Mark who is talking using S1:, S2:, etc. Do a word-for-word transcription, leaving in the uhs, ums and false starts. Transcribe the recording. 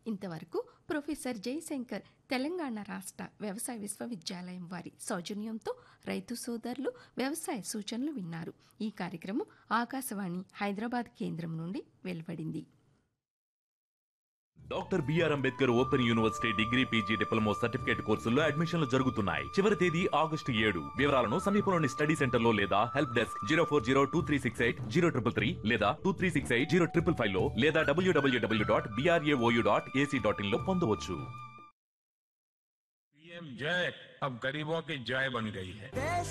S1: ఇంతవరకు ప్రొఫెసర్ జయశంకర్ తెలంగాణ రాష్ట్ర వ్యవసాయ విశ్వవిద్యాలయం వారి సౌజన్యంతో రైతు సోదరులు వ్యవసాయ సూచనలు విన్నారు. ఈ కార్యక్రమం ఆకాశవాణి హైదరాబాద్ కేంద్రం నుండి వెలువడింది.
S2: Doctor BR Ambedkar open university degree PG diploma certificate కోర్సుల్లో అడ్మిషన్లు జరుగుతున్నాయి. చివరి తేదీ ఆగస్టు ఏడు. వివరాలను సమీపంలోని స్టడీ సెంటర్ లో లేదా help desk zero four zero two three six eight zero triple three లేదా two three six eight zero triple five లో లేదా డబ్ల్యూడబ్ల్యూడబ్ల్యూ dot BRAOU dot AC dot in లో పొందవచ్చు.
S3: पीएम जय अब गरीबों की जय बन गई है.